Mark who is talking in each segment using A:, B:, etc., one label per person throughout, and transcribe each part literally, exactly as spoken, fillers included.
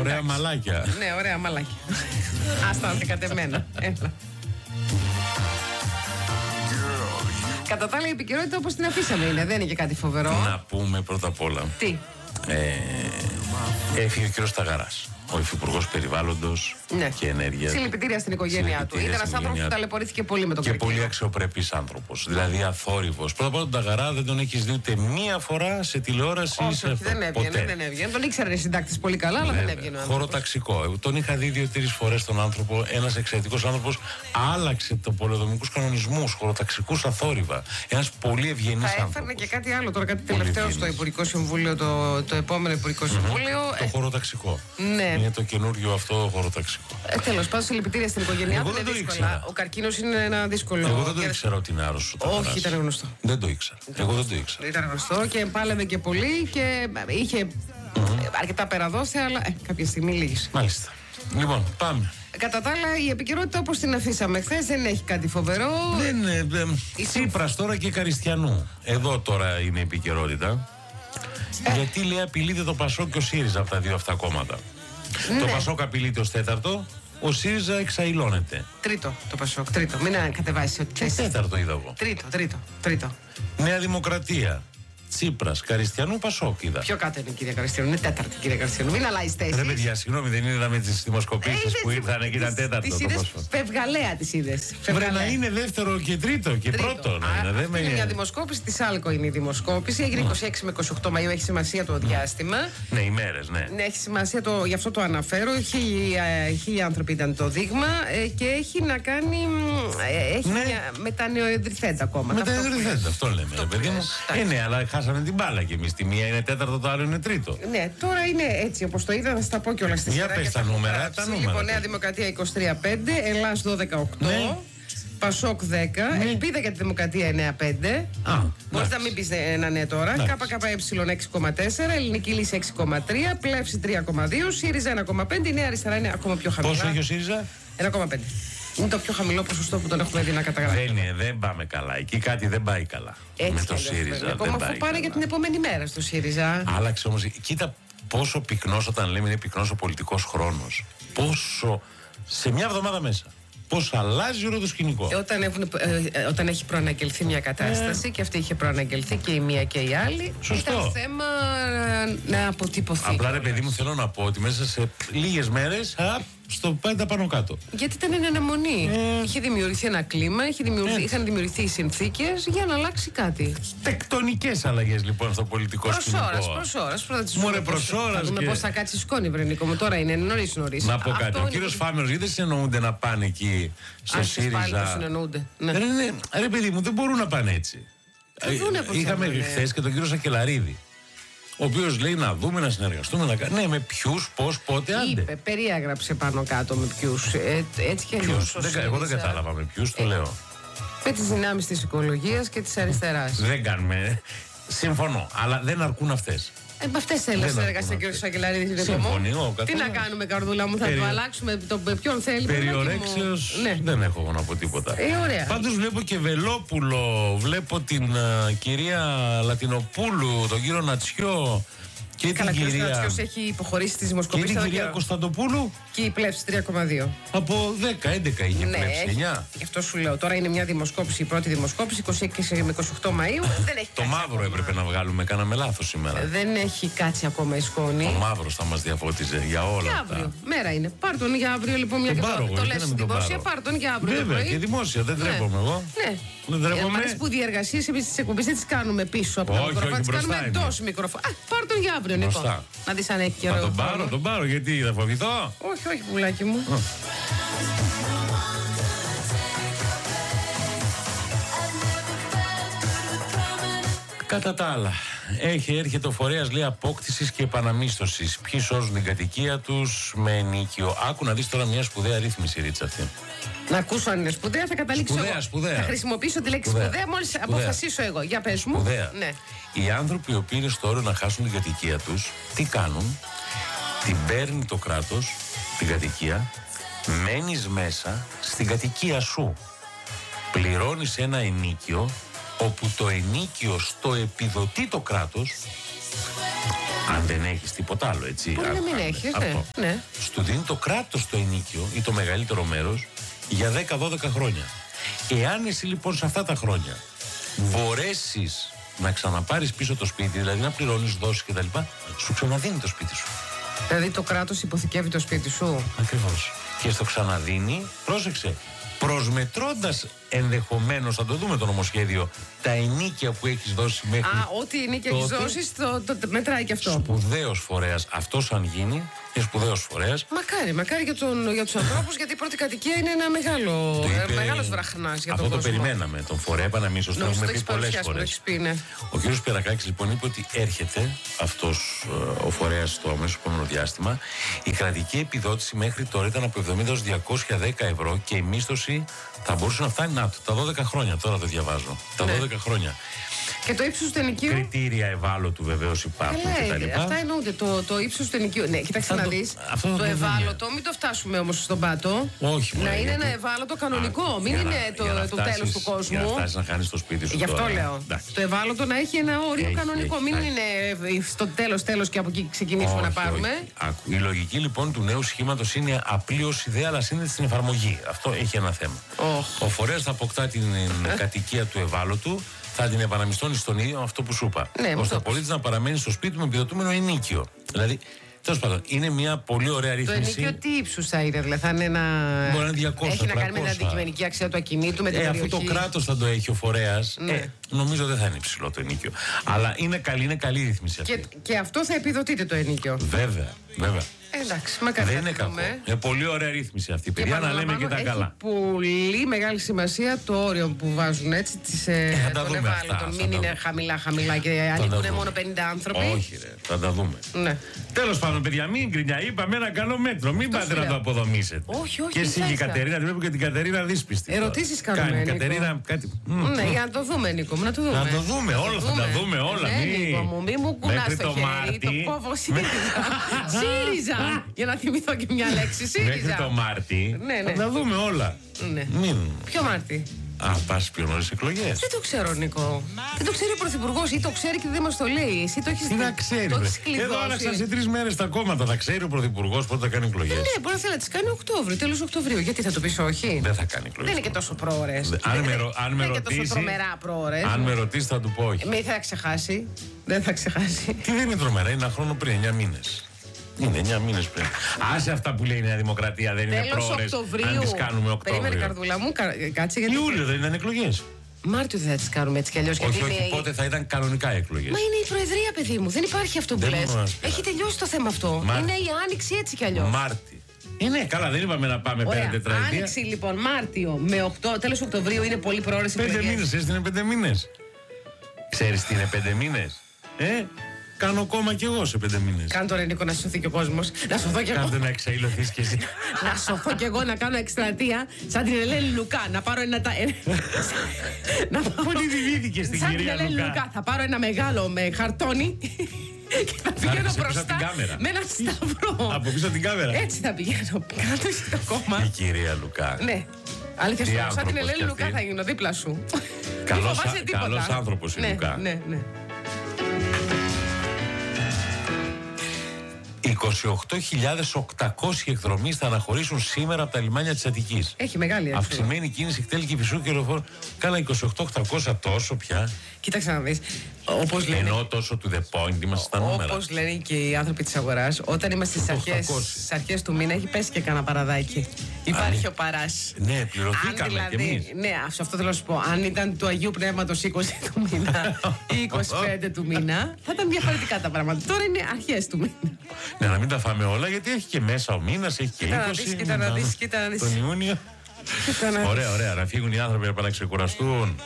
A: ωραία μαλάκια.
B: Ναι, ωραία μαλάκια. Άστα να κατεμένα. Έλα. Κατά τα άλλα, η επικαιρότητα όπως την αφήσαμε είναι, δεν είναι και κάτι φοβερό.
A: Να πούμε πρώτα απ' όλα.
B: Τι.
A: Ε, έφυγε ο κύριος Σταγαράς, ο υφυπουργός περιβάλλοντος
B: ναι.
A: και ενέργειας.
B: Συλληπιτήρια στην οικογένειά του. Ήταν ένας άνθρωπος που ταλαιπωρήθηκε πολύ με τον
A: και
B: καρκίνο.
A: πολύ αξιοπρεπής άνθρωπος. Δηλαδή αθόρυβος. Πρώτα απ' όλα τον Σταγαρά δεν τον έχεις δει ούτε μία φορά σε τηλεόραση.
B: Όχι,
A: σε
B: όχι, δεν έβγαινε,
A: ποτέ.
B: δεν έβγαινε. Τον ήξερε οι συντάκτες πολύ καλά, αλλά δεν έβγαινε.
A: Χωροταξικό. Τον είχα δει δύο-τρεις φορές τον άνθρωπο. Ένας εξαιρετικός άνθρωπος. Άλλαξε το πολεοδομικούς κανονισμούς, χωροταξικούς αθόρυβα. Ένας πολύ ευγενής άνθρωπος.
B: Θα έφερνε και κάτι άλλο τώρα, κάτι τελευταίο στο Υπουργικό Συμβούλιο, το, το επόμενο Υπουργικό Συμβούλιο.
A: Mm-hmm. Το χωροταξικό.
B: Ναι.
A: Είναι το καινούριο αυτό χωροταξικό.
B: Ε, τέλος πάντων, συλληπιτήρια στην οικογένειά του.
A: Εγώ δεν το
B: δύσκολα.
A: ήξερα.
B: Ο καρκίνος είναι ένα δύσκολο.
A: Εγώ δεν το ήξερα ότι είναι άρρωστο.
B: Όχι, ήταν γνωστό.
A: Δεν το ήξερα. Εγώ δεν το ήξερα.
B: Ήταν γνωστό και πάλευε και πολύ και είχε mm-hmm. αρκετά περαδόθια, αλλά ε, κάποια στιγμή λύγησε.
A: Μάλιστα. Λοιπόν, πάμε.
B: Κατά τα άλλα, η επικαιρότητα όπως την αφήσαμε χθες δεν έχει κάτι φοβερό.
A: Δεν είναι. Τσίπρας τώρα και Καριστιανού. Εδώ τώρα είναι η επικαιρότητα. Ε. Γιατί λέει απειλείται το Πασόκ και ο ΣΥΡΙΖΑ από τα δύο αυτά κόμματα. Ναι. Το Πασόκ απειλείται ως τέταρτο, ο ΣΥΡΙΖΑ εξαηλώνεται.
B: Τρίτο το Πασόκ, τρίτο. Μην κατεβάσεις ό,τι θες.
A: Τέταρτο είδα εγώ.
B: Τρίτο, τρίτο, τρίτο.
A: Νέα Δημοκρατία. Τσίπρας, Καριστιανού, Πασόκ είδα.
B: Πιο κάτω είναι η κυρία Καριστιανού, είναι τέταρτη κυρία Καριστιανού. Μην αλλάζει θέση.
A: Ρε παιδιά, συγγνώμη, δεν είδαμε τις δημοσκοπήσεις ε, που ήρθαν και ήταν τέταρτο.
B: Τις είδες, φευγαλέα τις είδες.
A: Βρε να είναι δεύτερο και τρίτο και τρίτο. πρώτο να είναι.
B: Αυτή είναι μια δημοσκόπηση, της Άλκο είναι η δημοσκόπηση. Έγινε είκοσι έξι με είκοσι οκτώ Μαΐου, έχει σημασία το διάστημα.
A: Ναι, ημέρες, ναι.
B: Ναι, έχει σημασία, το, γι' αυτό το αναφέρω. Χίλιοι άνθρωποι ήταν το δείγμα και έχει να κάνει έχει ναι. μια, με τα νεοειδρυθέντα κόμματα.
A: Με τα νεοειδρυθέντα, αυτό λέμε. Αυτό παιδί μου. Ε, ναι, αλλά χάσαμε την μπάλα κι εμείς. Τη μία είναι τέταρτο, το άλλο είναι τρίτο.
B: Ναι, τώρα είναι έτσι όπως το είδα, θα στα πω κιόλας στη σειρά.
A: Για πες τα νούμερα, τα νούμερα.
B: Λοιπόν, Νέα Δημοκρατία είκοσι τρία πέντε, Ελλάς δώδεκα οκτώ. Ναι. Πασόκ δέκα, ναι. Ελπίδα για τη Δημοκρατία εννέα πέντε. Μπορείς να μην πεις ένα ναι τώρα. ΚΚΕ έξι κόμμα τέσσερα, Ελληνική Λύση έξι κόμμα τρία, Πλεύση τρία κόμμα δύο, ΣΥΡΙΖΑ ένα κόμμα πέντε, η Νέα Αριστερά είναι ακόμα πιο χαμηλά.
A: Πόσο έχει ο ΣΥΡΙΖΑ?
B: ένα κόμμα πέντε. Είναι το πιο χαμηλό ποσοστό που τον έχουμε δει να καταγράφει.
A: Δεν, είναι, δεν πάμε καλά. Εκεί κάτι δεν πάει καλά.
B: Έτσι
A: με το ΣΥΡΙΖΑ.
B: Ακόμα αφού πάνε για την επόμενη μέρα στο ΣΥΡΙΖΑ.
A: Άλλαξε όμως. Κοίτα πόσο πυκνός, όταν λέμε είναι πυκνός ο πολιτικός χρόνος. Πόσο. Σε μια εβδομάδα μέσα. Πώς αλλάζει όλο το σκηνικό.
B: Ε, όταν, έχουν, ε, όταν έχει προαναγγελθεί μια κατάσταση ε. και αυτή είχε προαναγγελθεί και η μία και η άλλη.
A: Σωστό.
B: Ήταν θέμα να αποτυπωθεί.
A: Απλά ρε παιδί μου, θέλω να πω ότι μέσα σε λίγες μέρες α, στο πέντε πάνω κάτω.
B: Γιατί ήταν εν αναμονή. Ε. Είχε δημιουργηθεί ένα κλίμα, είχε δημιουργηθεί, είχαν δημιουργηθεί οι συνθήκες για να αλλάξει κάτι.
A: Τεκτονικές αλλαγές λοιπόν στο πολιτικό σκηνικό.
B: Προς ώρας, προς ώρας.
A: Μωρέ προς ώρας.
B: Θα δούμε πώς θα κάτσει σκόνη, Βρενίκο μου. Τώρα είναι νωρίς νωρίς.
A: Να πω κάτι. Ο κύριος Φάμερος γιατί συνεννοούνται να πάνε εκεί στο ΣΥΡΙΖΑ?
B: Συνεννοούνται. Ναι.
A: Ρε, ναι, ρε παιδί μου, δεν μπορούν να πάνε έτσι. Είχαμε χθες και τον κύριο Σακελαρίδη, ο οποίος λέει να δούμε, να συνεργαστούμε, να κάνουμε. Ναι, με ποιους, πώς, πότε, άντε.
B: Είπε, περιέγραψε πάνω κάτω με ποιους. Ε, έτσι και
A: ποιους. Δεν, εγώ δεν κατάλαβα με ποιους, το ε, λέω.
B: Με τις δυνάμεις της οικολογίας και της αριστεράς.
A: Δεν κάνουμε. Συμφωνώ, αλλά δεν αρκούν αυτές.
B: Ε, με αυτές θέλει να συνεργαστεί ο κ. Σακελαρίδη.
A: Συμφωνώ.
B: Τι να κάνουμε, καρδούλα μου, θα Περι... το αλλάξουμε το ποιον θέλει.
A: Περιορέξεως
B: ναι.
A: δεν έχω να πω τίποτα.
B: Ε, ωραία.
A: Πάντως βλέπω και Βελόπουλο, βλέπω την uh, κυρία Λατινοπούλου, τον κύριο Νατσιό. Και
B: Καλά,
A: την κυρία
B: Νατσιός έχει υποχωρήσει τις δημοσκοπήσεις.
A: Και την κυρία Κωνσταντοπούλου.
B: Και η Πλεύση τρία κόμμα δύο.
A: Από δέκα έντεκα είχε
B: ναι,
A: Πλεύση,
B: έχει,
A: εννιά.
B: Γι' αυτό σου λέω. Τώρα είναι μια δημοσκόπηση, η πρώτη δημοσκόπηση, είκοσι έξι με είκοσι οκτώ Μαΐου. Δεν έχει
A: το μαύρο ακόμα. Έπρεπε να βγάλουμε, κάναμε λάθος σήμερα.
B: Δεν έχει κάτσει ακόμα η σκόνη.
A: Ο μαύρος θα μας διαφώτιζε για όλα.
B: Για αύριο. Αυτά. Μέρα είναι. Πάρ' τον για αύριο λοιπόν μια και το, το λες δημόσια. Πάρ' τον για αύριο.
A: Βέβαια και δημόσια, δεν τρέπομαι εγώ.
B: Ναι. Εμείς που διεργασίες εμείς τις εκπομπές δεν τις κάνουμε πίσω από το μικρόφωνο, τις κάνουμε εντός μικρόφωνο. Α, πάρ' τον για αύριο, Νίκο. Να δεις αν έχει καιρό.
A: Θα τον πάρω, τον πάρω, γιατί θα φοβηθώ.
B: Όχι, όχι, πουλάκι μου.
A: Κατά τα άλλα, έχει, έρχεται ο φορέας λέει απόκτησης και επαναμίσθωσης. Ποιοι σώζουν την κατοικία τους με ενίκιο. Άκου να δεις τώρα μια σπουδαία ρύθμιση, Ρίτσα αυτή.
B: Να ακούσω αν είναι σπουδαία, θα καταλήξω
A: σπουδαία,
B: εγώ.
A: Σπουδαία.
B: Θα χρησιμοποιήσω τη λέξη σπουδαία, σπουδαία μόλις σπουδαία. αποφασίσω εγώ. Για πες μου.
A: Σπουδαία.
B: Ναι.
A: Οι άνθρωποι οι οποίοι είναι στο όριο να χάσουν την κατοικία τους, τι κάνουν? Την παίρνει το κράτος, την κατοικία, μένεις μέσα στην κατοικία σου. Πληρώνεις ένα ενίκιο, όπου το ενίκιο στο επιδοτεί το κράτος Αν δεν έχεις τίποτα άλλο, έτσι.
B: Μπορεί να μην έχεις, ναι. ναι.
A: Σου δίνει το κράτος το ενοίκιο ή το μεγαλύτερο μέρος για δέκα δώδεκα χρόνια. Εάν εσύ λοιπόν σε αυτά τα χρόνια μπορέσεις να ξαναπάρεις πίσω το σπίτι, δηλαδή να πληρώνεις δόσεις κτλ., σου ξαναδίνει το σπίτι σου.
B: Δηλαδή το κράτος υποθηκεύει το σπίτι σου.
A: Ακριβώς. Και στο ξαναδίνει, πρόσεξε, προσμετρώντας ενδεχομένως, θα το δούμε το νομοσχέδιο, τα ενίκια που έχεις δώσει μέχρι.
B: Α, ό,τι ενίκια έχεις δώσει, το, το, το μετράει και αυτό.
A: Σπουδαίος φορέας. Αυτός αν γίνει, είναι σπουδαίος φορέας.
B: Μακάρι, μακάρι για, τον, για τους ανθρώπους, γιατί η πρώτη κατοικία είναι ένα μεγάλο, είπε, μεγάλος βραχνάς για τον
A: αυτό
B: κόσμο.
A: Το περιμέναμε. Τον φορέα επαναμίσως, το έχουμε πει πολλές φορές.
B: Πει, ναι.
A: Ο κ. Σπερακάκης λοιπόν είπε ότι έρχεται αυτός ο φορέας στο αμέσως επόμενο διάστημα. Η κρατική επιδότηση μέχρι τώρα ήταν από εβδομήντα έως διακόσια δέκα ευρώ και η μίσθωση θα μπορούσε να φτάνει να, τα δώδεκα χρόνια. Τώρα το διαβάζω. Τα ναι. δώδεκα χρόνια.
B: Και το ύψος του ενοικίου.
A: Κριτήρια ευάλωτου βεβαίως υπάρχουν κτλ.
B: Αυτά εννοούνται. Το, το ύψος του ενοικίου. Ναι, κοιτάξτε να δεις. Το, το ευάλωτο, μην το φτάσουμε όμως στον πάτο.
A: Όχι,
B: να είναι γιατί... ένα ευάλωτο κανονικό. Α, μην είναι να, το, το τέλος του κόσμου.
A: Για να φτάσεις να χάνεις το σπίτι σου.
B: Γι' αυτό
A: τώρα.
B: λέω. Εντάξει. Το ευάλωτο να έχει ένα όριο έχει, κανονικό. Έχει, μην έχει. είναι στο τέλος τέλος και από εκεί ξεκινήσουμε όχι, να πάρουμε.
A: Όχι. Η λογική λοιπόν του νέου σχήματος είναι απλή ως ιδέα, αλλά σύνδεται στην εφαρμογή. Αυτό έχει ένα θέμα. Ο φορέας θα αποκτά την κατοικία του ευάλωτου. Θα την επαναμισθώνει στον ίδιο αυτό που σου είπα. Ναι, ώστε ο πολίτης να παραμένει στο σπίτι με επιδοτούμενο ενίκιο. Δηλαδή, τέλος πάντων, είναι μια πολύ ωραία ρύθμιση.
B: Το ενίκιο τι ύψους θα είναι, δηλαδή θα είναι ένα.
A: Μπορεί να είναι διακόσια,
B: έχει να κάνει με την αντικειμενική αξία του ακινήτου, με την
A: ε,
B: περιοχή.
A: Αυτό το κράτος θα το έχει ο φορέας. Ναι. Ε, νομίζω δεν θα είναι υψηλό το ενίκιο. Αλλά είναι καλή, είναι καλή ρύθμιση αυτή.
B: Και, και αυτό θα επιδοτείται το ενίκιο.
A: Βέβαια, βέβαια.
B: Εντάξει, μακάρι.
A: Δεν είναι κακό. Είναι πολύ ωραία ρύθμιση αυτή. Παιδιά, να λέμε και τα
B: έχει
A: καλά.
B: Πολύ μεγάλη σημασία το όριο που βάζουν έτσι. Τις, ε,
A: θα
B: τον ευάλωτο. Μην είναι χαμηλά-χαμηλά και ανήκουν μόνο πενήντα άνθρωποι.
A: Όχι, ρε, θα τα δούμε.
B: Ναι.
A: Τέλος πάντων, παιδιά, μην γκρινιά. Είπαμε ένα καλό μέτρο. Μην πάτε να το αποδομήσετε.
B: Όχι, όχι.
A: Και εσύ και η Κατερίνα, τη βλέπω και την Κατερίνα δύσπιστη.
B: Ερωτήσεις κάνουμε.
A: Κάνει Κατερίνα κάτι.
B: Ναι, για να το δούμε, Νίκο. Να το δούμε.
A: Να το δούμε, όλα θα τα δούμε, όλα.
B: Μη μου κουνάς το χέρι. Το κόβω ΣΥΡΙΖΑ. Για να θυμηθώ και μια λέξη. ΣΥΡΙΖΑ.
A: Μέχρι το Μάρτι θα τα δούμε όλα.
B: Ποιο Μάρτι?
A: Α, πας πιο νωρίς εκλογές.
B: Δεν το ξέρω, Νίκο. Δεν το ξέρει ο Πρωθυπουργός ή το ξέρει και δεν μας το λέει. Εσύ το έχεις
A: δει. Τι να ξέρει. Εδώ άλλαξαν σε τρεις μέρες τα κόμματα. Θα ξέρει ο Πρωθυπουργός πότε θα κάνει εκλογές.
B: Ναι, ναι, μπορεί να θέλει να τις κάνει Οκτώβριο, τέλος Οκτωβρίου. Γιατί θα το πεις όχι?
A: Δεν θα κάνει εκλογές.
B: Δεν είναι και τόσο πρόωρες.
A: Αν με, ρω, αν με
B: ρωτήσει.
A: Δεν είναι
B: τόσο τρομερά πρόωρες.
A: Αν με ρωτήσει, θα του πω όχι.
B: Μην θα ξεχάσει. Δεν θα ξεχάσει.
A: Τι δεν είναι τρομερά, είναι ένα χρόνο πριν, εννιά μήνες. Είναι εννιά μήνες πριν. Άσε αυτά που λέει η Νέα Δημοκρατία, δεν είναι πρόωρες. Αν τις κάνουμε Οκτώβριο.
B: Περίμενε, καρδούλα μου, κάτσε γιατί.
A: Ιούλιο δεν ήταν εκλογές.
B: Μάρτιο δεν θα τις κάνουμε έτσι κι αλλιώς.
A: Όχι, όχι, είναι... πότε θα ήταν κανονικά εκλογές.
B: Μα είναι η Προεδρία, παιδί μου. Δεν υπάρχει αυτό που λες. Έχει τελειώσει το θέμα αυτό. Μάρτι. Είναι η Άνοιξη έτσι κι αλλιώς.
A: Μάρτι. Είναι καλά, δεν είπαμε να πάμε πέρα τετραετία.
B: Άνοιξη λοιπόν, Μάρτιο με οκτώ, τέλος Οκτωβρίου είναι πολύ πρόωρες εκλογές.
A: Πέντε μήνες, έστειλε πέντε μήνες. Ξέρεις τι είναι πέντε μήνες. Ε, κάνω κόμμα κι εγώ σε πέντε μήνες.
B: Κάνε τώρα, Νίκο, να σωθεί και ο κόσμος. Να σωθώ κι εγώ.
A: Κάντε να εξαϊλωθείς κι εσύ.
B: Να σωθώ κι εγώ να κάνω εκστρατεία σαν την Ελένη Λουκά. Να πάρω ένα.
A: Πολύ διηγήθηκε στην κυρία Λουκά. Σαν την Ελένη Λουκά.
B: Θα πάρω ένα μεγάλο με χαρτόνι. Και θα πηγαίνω μπροστά με ένα σταυρό.
A: Από πίσω την κάμερα.
B: Έτσι θα πηγαίνω κάτω στο κόμμα.
A: Η κυρία Λουκά.
B: Ναι. Αλήθεια, σου σαν την Ελένη Λουκά θα γίνω δίπλα σου.
A: Καλός άνθρωπος η Λουκά.
B: Ναι, ναι.
A: είκοσι οκτώ χιλιάδες οκτακόσιοι εκδρομείς θα αναχωρήσουν σήμερα από τα λιμάνια της Αττικής.
B: Έχει μεγάλη αριθμό.
A: Αυξημένη κίνηση κτέλ και φυσού και λεωφόρου. Κάνα είκοσι οκτώ χιλιάδες οκτακόσια τόσο πια.
B: Κοίταξε να δεις. Όπως λένε,
A: ενώ τόσο to the point είμαστε στα νούμερα.
B: Όπως λένε και οι άνθρωποι της αγοράς, όταν είμαστε στις αρχές, στις αρχές του μήνα έχει πέσει και κανένα παραδάκι. Υπάρχει ο παράς.
A: Ναι, πληρωθήκαμε
B: δηλαδή,
A: κι εμείς.
B: Ναι, αυτό θέλω να σου πω. Αν ήταν του Αγίου Πνεύματος είκοσι του μήνα ή είκοσι πέντε του μήνα, θα ήταν διαφορετικά τα πράγματα. Τώρα είναι αρχές του μήνα.
A: Ναι, να μην τα φάμε όλα, γιατί έχει και μέσα ο μήνας, έχει και είκοσι.
B: Κοίτα να δεις, κοίτα να δεις.
A: Τον Ιούνιο. Ωραία, ωραία, να φύγουν οι άνθρωποι να ξεκουραστούν.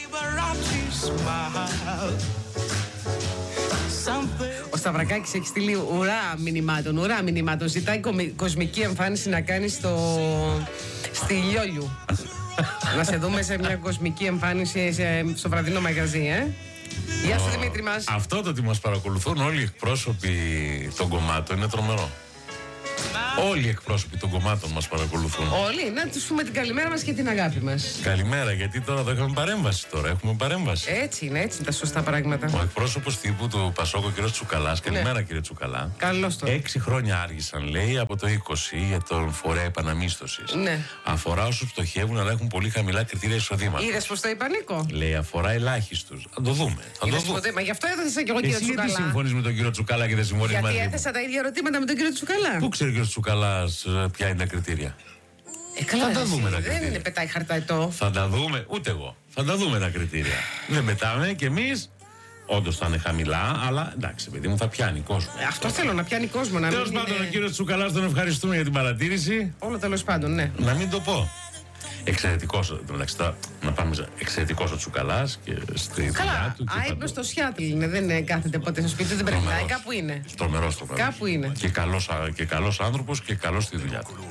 B: Ο Σταυρακάκης έχει στείλει ουρά μηνυμάτων, ουρά μηνυμάτων. Ζητάει κοσμική εμφάνιση να κάνει στο... στη Λιόλιου. Να σε δούμε σε μια κοσμική εμφάνιση σε... στο βραδινό μαγαζί, ε. Γεια σου, Δημήτρη μας.
A: Αυτό το ότι μας παρακολουθούν όλοι οι εκπρόσωποι των κομμάτων είναι τρομερό. Όλοι οι εκπρόσωποι των κομμάτων μας παρακολουθούν.
B: Όλοι, να τους πούμε την καλημέρα μας και την αγάπη μας.
A: Καλημέρα, γιατί τώρα εδώ έχουμε παρέμβαση. Τώρα έχουμε παρέμβαση.
B: Έτσι είναι, έτσι είναι τα σωστά πράγματα.
A: Ο εκπρόσωπος τύπου του Πασόκ, ο κ. Τσουκαλάς. Καλημέρα, ναι. Κύριε Τσουκαλά.
B: Καλώς το.
A: Έξι χρόνια άργησαν, λέει, από το είκοσι για τον φορέα επαναμίσθωσης.
B: Ναι.
A: Αφορά όσους πτωχεύουν, αλλά έχουν πολύ χαμηλά κριτήρια εισοδήματος.
B: Είδες πως το είπα, Νίκο?
A: Λέει, αφορά ελάχιστους. Θα το δούμε. Θα το δούμε.
B: Ποτέ, μα γι' αυτό έθεσα και εγώ, κύριο Τσουκαλά.
A: Γιατί συμφωνείς με τον κύριο Τσουκαλά και δεν συμφωνείς μαζί μου?
B: Γιατί έθεσα τα ίδια ερωτήματα με τον κύριο Τσουκαλά.
A: Πού ξέρει ο κύριο Τσουκαλάς ποια είναι τα κριτήρια?
B: Ε, καλά,
A: θα τα δούμε τα κριτήρια.
B: Δεν είναι πετάει χαρταετό.
A: Θα τα δούμε, ούτε εγώ. Θα τα δούμε τα κριτήρια. Δεν πετάμε κι εμείς. Όντως θα είναι χαμηλά, αλλά εντάξει, παιδί μου, θα πιάνει κόσμο.
B: Ε, αυτό θέλω, να πιάνει κόσμο. Να
A: τέλος πάντων, είναι... ο κύριος Τσουκαλάς, τον ευχαριστούμε για την παρατήρηση.
B: Όλο τέλος πάντων, ναι.
A: Να μην το πω. Εξαιρετικός, εντάξει, να πάμε εξαιρετικός ο Τσουκαλάς και στη δουλειά του.
B: Καλά, άϊπνος στο Σιάτλ είναι, δεν κάθεται ποτέ στο σπίτι, δεν περνάει, κάπου είναι.
A: Τρομερός, τρομερός.
B: Κάπου είναι.
A: Και καλός, και καλός άνθρωπος και καλός στη δουλειά του.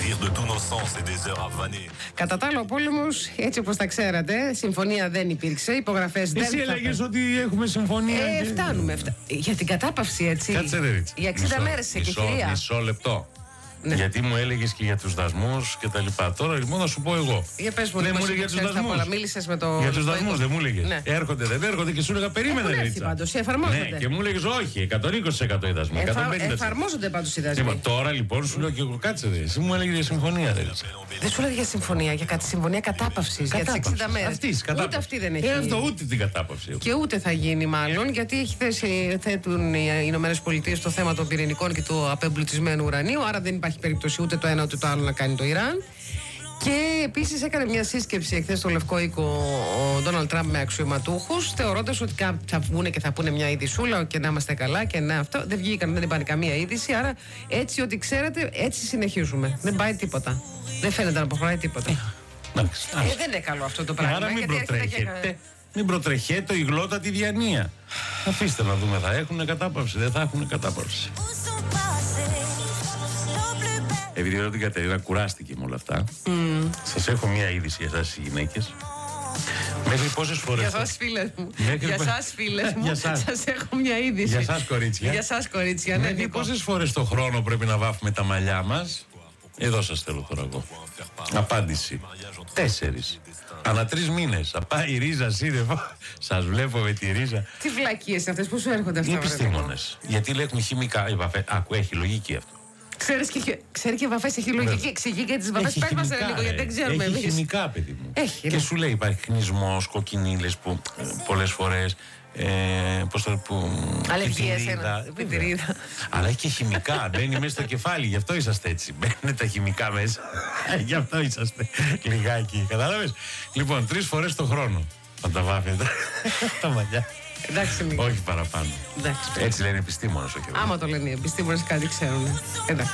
B: Κατά τα άλλα, ο πόλεμος, έτσι όπως τα ξέρατε, συμφωνία δεν υπήρξε, υπογραφές δεν
A: υπήρξε. Εσύ έλεγες ότι έχουμε συμφωνία.
B: Ε,
A: και...
B: φτάνουμε. Φτα... Για την κατάπαυση, έτσι.
A: Κάτσε ρε,
B: για εξήντα μέρες σε κεφυρία.
A: Μισό λεπτό. Ναι. Γιατί μου έλεγες και για τους δασμούς και τα λοιπά. Τώρα λοιπόν θα σου πω εγώ.
B: Για πες μου,
A: ναι, μου
B: για τους δασμούς. Μίλησες με το...
A: Για τους δασμούς δεν μου έλεγες. Ναι. Έρχονται, δεν έρχονται και σου έλεγα περίμενε.
B: Έχουν έρθει πάντως, εφαρμόζονται.
A: Ναι, και μου έλεγες όχι, εκατόν είκοσι τοις εκατό οι δασμοί.
B: Εφα... Εφαρμόζονται πάντως οι δασμοί.
A: Λοιπόν, τώρα λοιπόν σου λέω και εγώ κάτσε δε. Εσύ μου έλεγες για συμφωνία. Δε.
B: Δεν σου έλεγε για συμφωνία, για κάτι συμφωνία κατάπαυσης για τις εξήντα μέρες. Ούτε αυτή δεν έχει.
A: Ε, αυτό ούτε την κατάπαυση.
B: Και ούτε θα γίνει μάλλον, γιατί έχει θέσει, θέτουν οι Ηνωμένες Πολιτείες το θέμα των πυρηνικών και του απεμπλουτισμένου ουρανίου, άρα δεν υπάρχει περίπτωση ούτε το ένα ούτε το άλλο να κάνει το Ιράν. Και επίσης έκανε μια σύσκεψη εχθές στο Λευκό Οίκο ο Ντόναλντ Τραμπ με αξιωματούχους, θεωρώντας ότι θα βγουν και θα πούνε μια είδησούλα και να είμαστε καλά και να αυτό. Δεν βγήκαν, δεν είπαν καμία είδηση. Άρα έτσι, ότι ξέρετε, έτσι συνεχίζουμε. Δεν πάει τίποτα. Δεν φαίνεται να προχωράει τίποτα. Ε, δεν είναι καλό αυτό το πράγμα.
A: Άρα μην προτρέχετε. Μην προτρεχέτω η γλώτα τη διανία. Αφήστε να δούμε, θα έχουν κατάπαυση, δεν θα έχουν κατάπαυση. Επειδή εδώ την Κατερίνα κουράστηκε με όλα αυτά, mm. σας έχω μία είδηση για εσάς οι γυναίκες. Μέχρι πόσες φορές...
B: Για σας φίλες μου, Μέχρι... για σας φίλες μου, σας. σας έχω μία είδηση.
A: Για σας κορίτσια.
B: Για σας κορίτσια, ναι.
A: Μέχρι πόσες φορές το χρόνο πρέπει να βάφουμε τα μαλλιά μας? Εδώ σας θέλω τώρα εγώ. Απάντηση. Τέσσερις. Ανά τρεις μήνες. Θα πάει η ρίζα σύννεφο. Σας βλέπω με τη ρίζα.
B: Τι βλακίες αυτές, πού σου έρχονται αυτά?
A: Οι επιστήμονες. Γιατί λέγουν χημικά. Άκου, έχει λογική αυτό.
B: Ξέρεις και, ξέρει και βαφές, έχει λογική, εξηγεί και τις βαφές. Πες μας λίγο, γιατί δεν ξέρουμε
A: εμείς.
B: Έχει
A: χημικά, παιδί μου.
B: Έχει,
A: και ναι. Σου λέει υπάρχει χνισμός, κοκκινίλες που ε, πολλές φορές. Ε, πώς το που.
B: Αλλεργίες, ένα. Πιτηρίδα.
A: Αλλά έχει και χημικά. Μπαίνει μέσα στο κεφάλι, γι' αυτό είσαστε έτσι. Μπαίνουν τα χημικά μέσα. Γι' αυτό είσαστε λιγάκι. Κατάλαβες. Λοιπόν, τρεις φορές το χρόνο θα τα βάφετε τα μαλλιά.
B: Εντάξει,
A: όχι παραπάνω.
B: Εντάξει,
A: έτσι λένε οι επιστήμονες, όχι.
B: Άμα το λένε οι επιστήμονες, κάτι ξέρουν. Εντάξει.